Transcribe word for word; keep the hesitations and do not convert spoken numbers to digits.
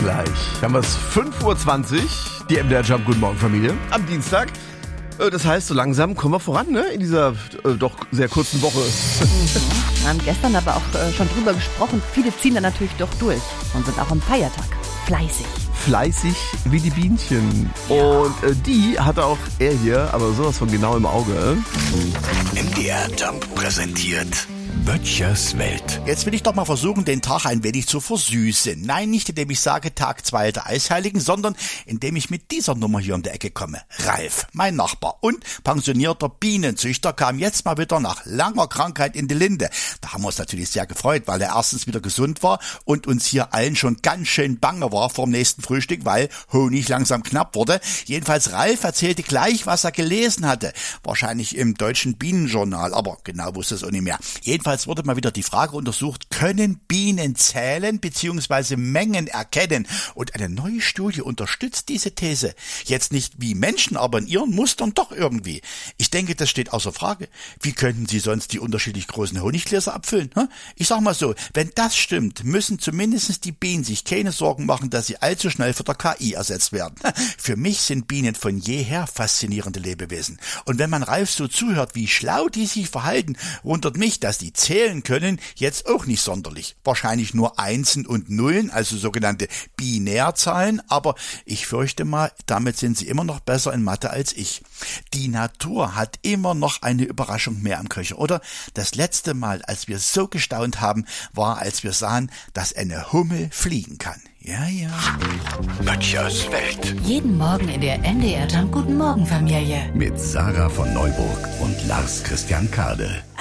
gleich. Haben wir es fünf Uhr zwanzig, die M D R Jump Guten Morgen Familie, am Dienstag. Das heißt, so langsam kommen wir voran, ne? In dieser äh, doch sehr kurzen Woche. Wir haben gestern aber auch äh, schon drüber gesprochen. Viele ziehen da natürlich doch durch und sind auch am Feiertag fleißig. Fleißig wie die Bienchen. Ja. Und äh, die hatte auch er hier, aber sowas von genau im Auge. M D R Jump präsentiert Böttchers Welt. Jetzt will ich doch mal versuchen, den Tag ein wenig zu versüßen. Nein, nicht indem ich sage Tag zwei der Eisheiligen, sondern indem ich mit dieser Nummer hier um die Ecke komme. Ralf, mein Nachbar und pensionierter Bienenzüchter, kam jetzt mal wieder nach langer Krankheit in die Linde. Da haben wir uns natürlich sehr gefreut, weil er erstens wieder gesund war und uns hier allen schon ganz schön bange war vor dem nächsten Frühstück, weil Honig langsam knapp wurde. Jedenfalls Ralf erzählte gleich, was er gelesen hatte. Wahrscheinlich im Deutschen Bienenjournal, aber genau wusste es auch nicht mehr. Jedenfalls wurde mal wieder die Frage untersucht, können Bienen zählen bzw. Mengen erkennen? Und eine neue Studie unterstützt diese These. Jetzt nicht wie Menschen, aber in ihren Mustern doch irgendwie. Ich denke, das steht außer Frage. Wie könnten sie sonst die unterschiedlich großen Honiggläser abfüllen? Ich sag mal so, wenn das stimmt, müssen zumindest die Bienen sich keine Sorgen machen, dass sie allzu schnell von der K I ersetzt werden. Für mich sind Bienen von jeher faszinierende Lebewesen. Und wenn man Ralf so zuhört, wie schlau die sich verhalten, wundert mich, dass die zählen können, jetzt auch nicht sonderlich. Wahrscheinlich nur Einsen und Nullen, also sogenannte Binärzahlen, aber ich fürchte mal, damit sind sie immer noch besser in Mathe als ich. Die Natur hat immer noch eine Überraschung mehr am Köcher, oder? Das letzte Mal, als wir so gestaunt haben, war, als wir sahen, dass eine Hummel fliegen kann. Ja, ja. Böttchers Welt. Jeden Morgen in der M D R Jump Guten Morgen Familie. Mit Sarah von Neuburg und Lars Christian Kade.